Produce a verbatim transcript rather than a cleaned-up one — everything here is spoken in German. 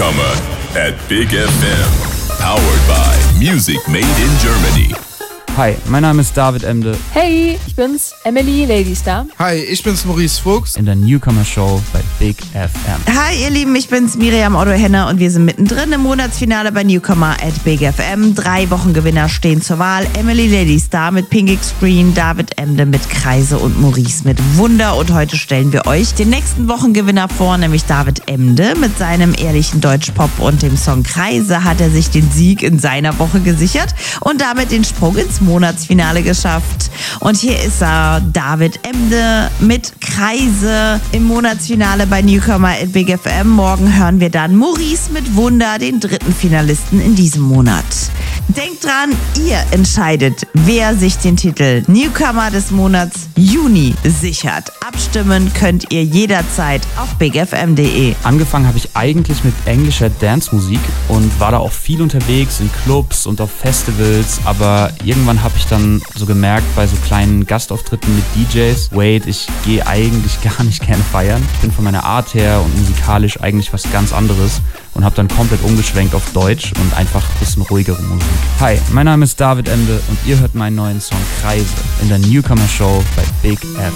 Newcomer at Big F M. Powered by Music Made in Germany. Hi, mein Name ist David Emde. Hey, ich bin's, Emily Ladystar. Hi, ich bin's Maurice Fuchs. In der Newcomer Show bei Big F M. Hi ihr Lieben, ich bin's Miriam Otto-Henner und wir sind mittendrin im Monatsfinale bei Newcomer at Big F M. Drei Wochengewinner stehen zur Wahl. Emily Ladystar mit Pink Screen, David Emde mit Kreise und Maurice mit Wunder. Und heute stellen wir euch den nächsten Wochengewinner vor, nämlich David Emde. Mit seinem ehrlichen Deutschpop und dem Song Kreise hat er sich den Sieg in seiner Woche gesichert und damit den Sprung ins Monatsfinale geschafft. Und hier ist er, David Emde mit Kreise im Monatsfinale bei Newcomer at Big F M. Morgen hören wir dann Maurice mit Wunder, den dritten Finalisten in diesem Monat. Denkt dran, ihr entscheidet, wer sich den Titel Newcomer des Monats Juni sichert. Abstimmen könnt ihr jederzeit auf big f m punkt d e. Angefangen habe ich eigentlich mit englischer Dance-Musik und war da auch viel unterwegs in Clubs und auf Festivals, aber irgendwann habe ich dann so gemerkt bei so kleinen Gastauftritten mit D Js, wait, ich gehe eigentlich gar nicht gerne feiern. Ich bin von meiner Art her und musikalisch eigentlich was ganz anderes und habe dann komplett umgeschwenkt auf Deutsch und einfach ein bisschen ruhigere Musik. Hi, mein Name ist David Emde und ihr hört meinen neuen Song Kreise in der Newcomer Show bei Big F